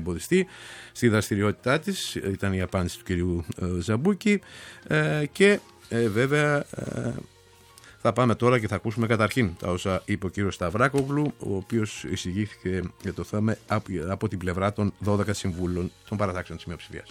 εμποδιστεί στη δραστηριότητά της, ήταν η απάντηση του κυρίου Ζαμπούκη. Και βέβαια θα πάμε τώρα και θα ακούσουμε καταρχήν τα όσα είπε ο κύριος Σταυράκογλου, ο οποίος εισηγήθηκε για το θέμα από την πλευρά των 12 συμβούλων των παρατάξεων της μειοψηφίας.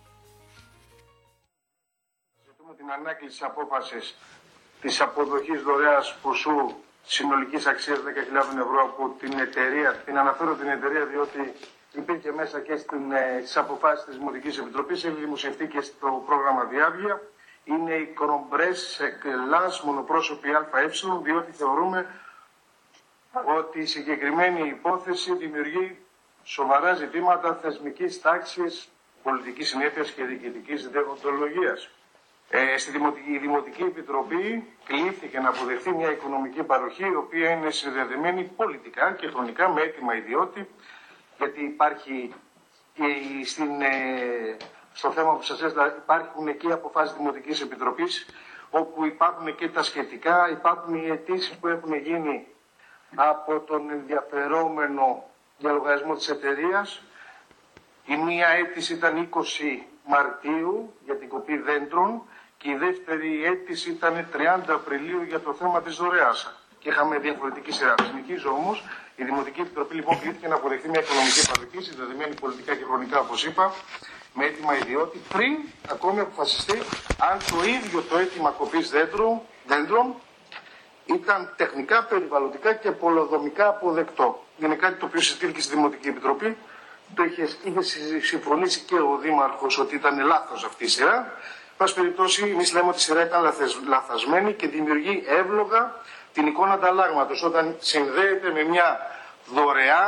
Ζητούμε την ανάκληση της απόφασης της αποδοχής δωρεάς ποσού συνολικής αξίας 10.000 ευρώ από την εταιρεία. Την αναφέρω την εταιρεία διότι υπήρχε μέσα και στις αποφάσεις της Δημοτικής Επιτροπής, έχει δημοσιευτεί και στο πρόγραμμα Διάβγεια. Είναι η Κρομπρές Ελλάς μονοπρόσωπη ΑΕ, διότι θεωρούμε ότι η συγκεκριμένη υπόθεση δημιουργεί σοβαρά ζητήματα θεσμικής τάξης, πολιτικής συνέπειας και διοικητικής δεοντολογίας. Η Δημοτική Επιτροπή κλήθηκε να αποδεχθεί μια οικονομική παροχή, η οποία είναι συνδεδεμένη πολιτικά και χρονικά με αίτημα ιδιώτη, γιατί υπάρχει και στο θέμα που σας έστειλα υπάρχουν και οι αποφάσεις Δημοτικής Επιτροπής, όπου υπάρχουν και τα σχετικά, υπάρχουν οι αιτήσεις που έχουν γίνει από τον ενδιαφερόμενο για λογαριασμό της εταιρείας. Η μία αίτηση ήταν 20 Μαρτίου για την κοπή δέντρων και η δεύτερη αίτηση ήταν 30 Απριλίου για το θέμα της δωρεάς. Και είχαμε διαφορετική σειρά. Συνεχίζω όμως, η Δημοτική Επιτροπή λοιπόν κλήθηκε να αποδεχθεί μια οικονομική παροχή, συνδεδεμένη πολιτικά και χρονικά, όπως είπα, με αίτημα ιδιώτη, πριν ακόμη αποφασιστεί αν το ίδιο το αίτημα κοπής δέντρων ήταν τεχνικά, περιβαλλοντικά και πολεοδομικά αποδεκτό. Είναι κάτι το οποίο συζητήθηκε στη Δημοτική Επιτροπή. Το είχε συμφωνήσει και ο Δήμαρχος ότι ήταν λάθος αυτή η σειρά. Εν πάση περιπτώσει, εμείς λέμε ότι η σειρά ήταν λαθασμένη και δημιουργεί εύλογα την εικόνα ανταλλάγματος όταν συνδέεται με μια δωρεά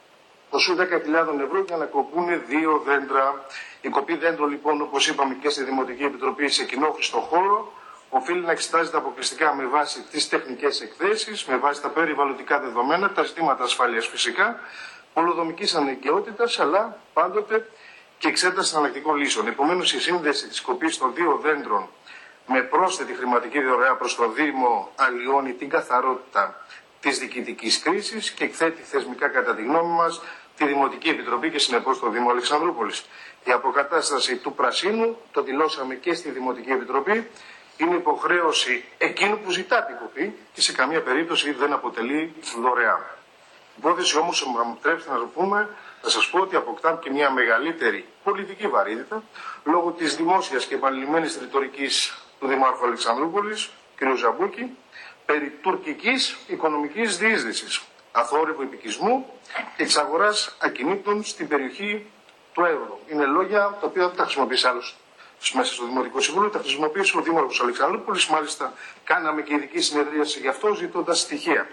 ποσού 10.000 ευρώ για να κοπούν 2 δέντρα. Η κοπή δέντρων, λοιπόν, όπως είπαμε και στη Δημοτική Επιτροπή, σε κοινόχρηστο χώρο, οφείλει να εξετάζεται αποκλειστικά με βάση τις τεχνικές εκθέσεις, με βάση τα περιβαλλοντικά δεδομένα, τα ζητήματα ασφαλείας φυσικά, πολεοδομικής αναγκαιότητας, αλλά πάντοτε και εξέταση εναλλακτικών λύσεων. Επομένως, η σύνδεση της κοπής των 2 δέντρων με πρόσθετη χρηματική δωρεά προς το Δήμο αλλοιώνει την καθαρότητα της διοικητικής κρίσης και εκθέτει θεσμικά, κατά τη γνώμη μας, τη Δημοτική Επιτροπή και συνεπώς το Δήμο Αλεξανδρούπολης. Η αποκατάσταση του πρασίνου, το δηλώσαμε και στη Δημοτική Επιτροπή, είναι υποχρέωση εκείνου που ζητά την κοπή και σε καμία περίπτωση δεν αποτελεί δωρεά. Η υπόθεση όμως, μου επιτρέψετε να σας πω ότι αποκτά και μια μεγαλύτερη πολιτική βαρύτητα λόγω της δημόσιας και επανειλημμένης ρητορικής του Δημάρχου Αλεξανδρούπολης, κ. Ζαμπούκη, περί τουρκικής οικονομικής διείσδυσης, αθόρυβου επικισμού και εξαγοράς ακινήτων στην περιοχή του Εύρου. Είναι λόγια τα οποία δεν τα χρησιμοποιήσει άλλος μέσα στο Δημοτικό Συμβούλιο, τα χρησιμοποιήσει ο Δήμαρχος Αλεξανδρούπολης. Μάλιστα, κάναμε και ειδική συνεδρίαση γι' αυτό, ζητώντας στοιχεία.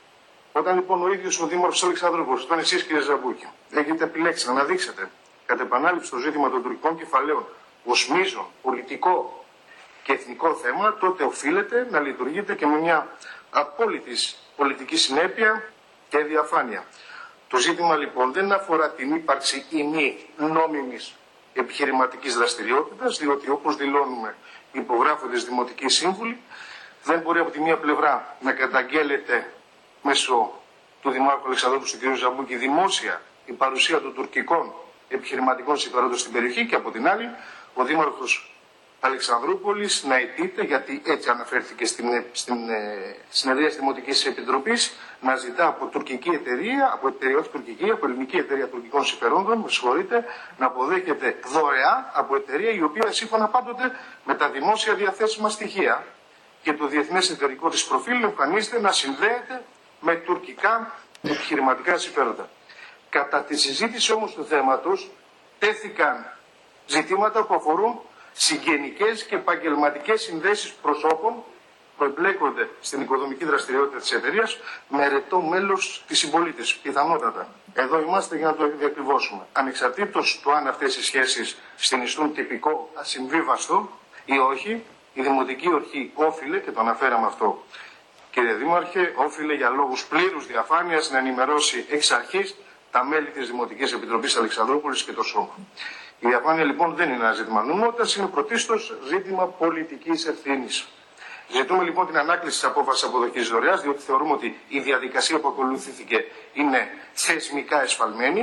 Όταν λοιπόν ο ίδιος ο Δήμαρχος Αλεξανδρούπολης, όταν εσείς κύριε Ζαμπούκη, έχετε επιλέξει να αναδείξετε κατ' επανάληψη το ζήτημα των τουρκικών κεφαλαίων ως μείζον πολιτικό και εθνικό θέμα, τότε οφείλετε να λειτουργείτε και με μια απόλυτη πολιτική συνέπεια και διαφάνεια. Το ζήτημα λοιπόν δεν αφορά την ύπαρξη ή μη νόμιμης επιχειρηματικής δραστηριότητας, διότι όπως δηλώνουμε υπογράφοντες δημοτικοί σύμβουλοι, δεν μπορεί από τη μία πλευρά να καταγγέλλεται μέσω του Δημάρχου Αλεξανδρούπολου του κ. Ζαμπούκη δημόσια η παρουσία των τουρκικών επιχειρηματικών συμφερόντων στην περιοχή και από την άλλη ο Δήμαρχος Αλεξανδρούπολης να αιτείται, γιατί έτσι αναφέρθηκε στην συνεδρία της Δημοτικής Επιτροπής, να ζητά από τουρκική εταιρεία, από εταιρεία όχι τουρκική, από ελληνική εταιρεία τουρκικών συμφερόντων, με συγχωρείτε, να αποδέχεται δωρεά από εταιρεία η οποία σύμφωνα πάντοτε με τα δημόσια διαθέσιμα στοιχεία και το διεθνές εταιρικό της προφίλ εμφανίζεται να συνδέεται με τουρκικά επιχειρηματικά συμφέροντα. Κατά τη συζήτηση όμως του θέματος τέθηκαν ζητήματα που αφορούν συγγενικές και επαγγελματικές συνδέσεις προσώπων που εμπλέκονται στην οικοδομική δραστηριότητα της εταιρείας με ρετό μέλος της συμπολίτης, πιθανότατα. Εδώ είμαστε για να το διακριβώσουμε. Ανεξαρτήτως του αν αυτές οι σχέσεις συνιστούν τυπικό ασυμβίβαστο ή όχι, η Δημοτική Αρχή όφιλε, και το αναφέραμε αυτό κύριε Δήμαρχε, όφιλε για λόγους πλήρους διαφάνειας να ενημερώσει εξ αρχής τα μέλη της Δημοτικής Επιτροπής Αλεξανδρούπολης και το Σώμα. Η διαφάνεια λοιπόν δεν είναι ένα ζήτημα νομιμότητας, είναι πρωτίστως ζήτημα πολιτικής ευθύνης. Ζητούμε λοιπόν την ανάκληση της απόφασης αποδοχής δωρεάς, διότι θεωρούμε ότι η διαδικασία που ακολουθήθηκε είναι θεσμικά εσφαλμένη.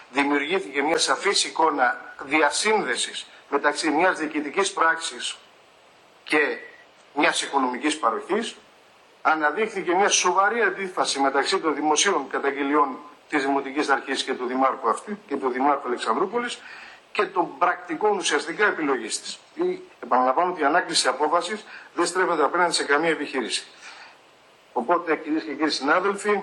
δημιουργήθηκε μια σαφής εικόνα διασύνδεσης μεταξύ μιας διοικητικής πράξης και μιας οικονομικής παροχής. Αναδείχθηκε μια σοβαρή αντίφαση μεταξύ των δημοσίων καταγγελιών της Δημοτικής Αρχής και του Δημάρχου αυτή και του Δημάρχου Αλεξανδρούπολης και των πρακτικών ουσιαστικά επιλογής της. Επαναλαμβάνω ότι η ανάκληση απόφασης δεν στρέφεται απέναντι σε καμία επιχείρηση. Οπότε, κυρίες και κύριοι συνάδελφοι,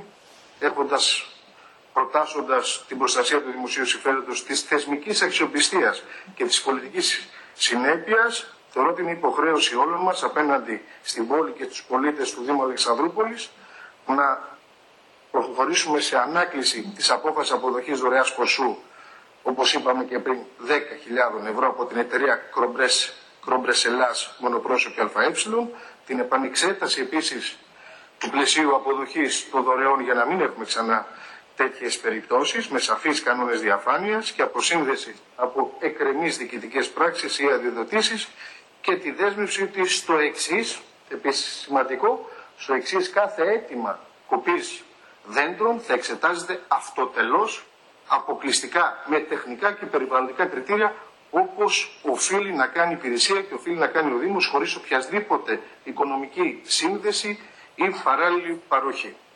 προτάσσοντας την προστασία του δημοσίου συμφέροντος, της θεσμικής αξιοπιστίας και της πολιτικής συνέπειας, θεωρώ ότι είναι υποχρέωση όλων μας απέναντι στην πόλη και στους πολίτες του Δήμου Αλεξανδρούπολης να προχωρήσουμε σε ανάκληση της απόφασης αποδοχής δωρεάς ποσού, όπως είπαμε και πριν, 10.000 ευρώ από την εταιρεία Κρομπρές Ελλάς Μονοπρόσωπη ΑΕ, την επανεξέταση επίσης του πλαισίου αποδοχής των δωρεών για να μην έχουμε ξανά τέτοιες περιπτώσεις, με σαφείς κανόνες διαφάνειας και αποσύνδεση από εκκρεμείς διοικητικές πράξεις ή αδειοδοτήσεις και τη δέσμευση της στο εξής, επίσης σημαντικό, στο εξής κάθε αίτημα κοπής δέντρων θα εξετάζεται αυτοτελώς, αποκλειστικά με τεχνικά και περιβαλλοντικά κριτήρια, όπως οφείλει να κάνει η υπηρεσία και οφείλει να κάνει ο Δήμος, χωρίς οποιασδήποτε οικονομική σύνδεση ή παράλληλη παροχή.